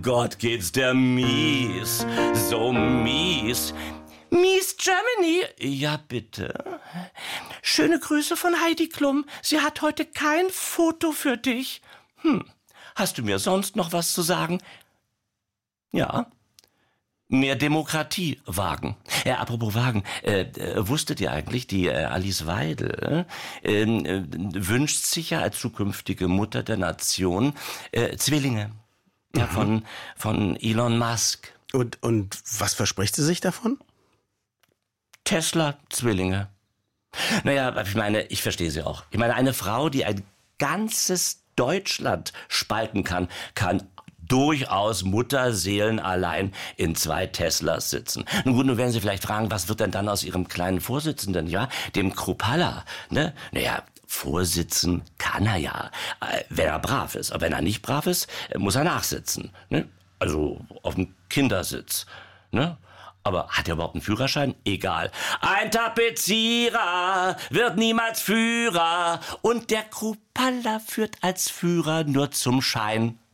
Gott, geht's der mies, so mies. Mies Germany? Ja, bitte. Schöne Grüße von Heidi Klum. Sie hat heute kein Foto für dich. Hast du mir sonst noch was zu sagen? Ja. Mehr Demokratie wagen. Apropos wagen, wusstet ihr eigentlich, die Alice Weidel wünscht sich ja als zukünftige Mutter der Nation Zwillinge. Ja, von Elon Musk. Und was verspricht sie sich davon? Tesla-Zwillinge. Naja, ich meine, ich verstehe sie auch. Ich meine, eine Frau, die ein ganzes Deutschland spalten kann durchaus Mutterseelen allein in 2 Teslas sitzen. Nun gut, nun werden Sie vielleicht fragen, was wird denn dann aus Ihrem kleinen Vorsitzenden, ja, dem Kruppalla, ne? Naja, vorsitzen kann er ja, wenn er brav ist. Aber wenn er nicht brav ist, muss er nachsitzen, ne? Also auf dem Kindersitz, ne? Aber hat er überhaupt einen Führerschein? Egal. Ein Tapezierer wird niemals Führer und der Kruppalla führt als Führer nur zum Schein.